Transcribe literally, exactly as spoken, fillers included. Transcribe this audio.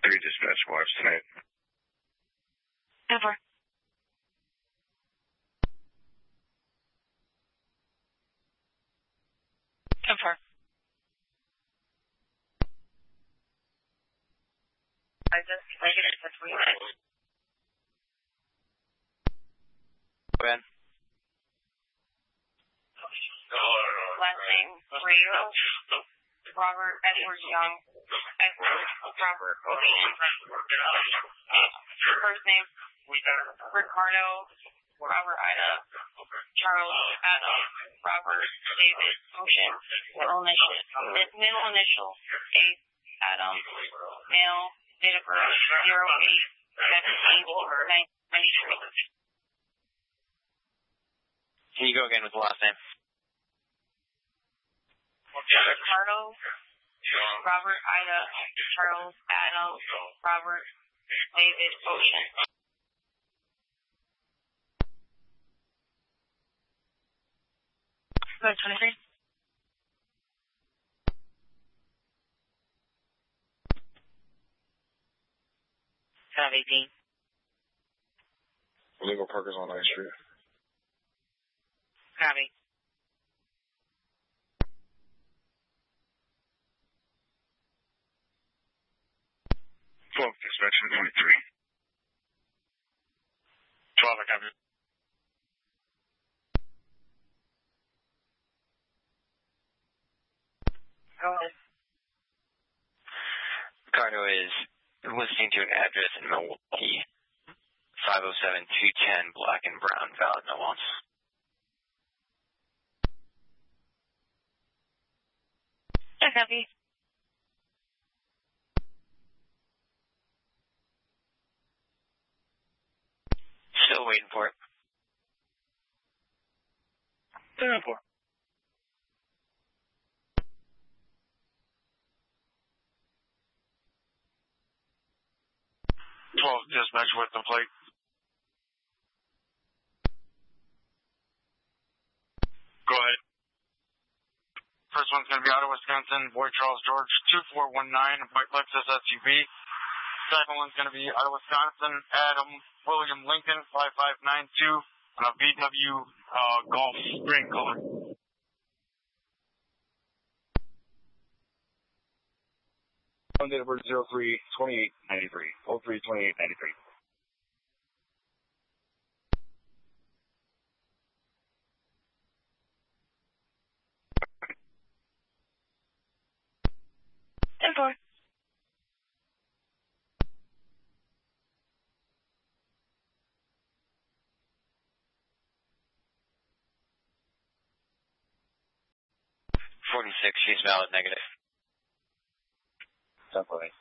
three, dispatch watch tonight. Over. Over. I just negative for three minutes. Ben. Last name, Rio. Robert Edward Young. Edward Robert Ocean. First name, Ricardo Robert Ida. Charles Adam Robert David Ocean. Middle initial, middle initial A. Adam. Male. Date of birth zero eight seventeen ninety-three. Can you go again with the last name? Ricardo Robert Ida Charles Adam Robert David Ocean. Go ahead, twenty-three. Have eighteen. Illegal parkers on Ninth Street. Copy. twelve, dispatch for twenty-three. twelve, I copy. Go ahead. Ricardo is listening to an address in Milwaukee, five oh seven two ten Black and Brown, valid no loss. I copy. Still waiting for it. seven four. twelve, dispatch with the plate. Go ahead. First one's going to be out of Wisconsin, Boy Charles George, two four one nine, white Lexus S U V. Second one's going to be out of Wisconsin, Adam William Lincoln, five five nine two, on a V W uh, Golf green color. Date of birth zero three twenty-eight ninety-three. oh three twenty-eight ninety-three. ten four. forty-six, she's valid negative. Definitely.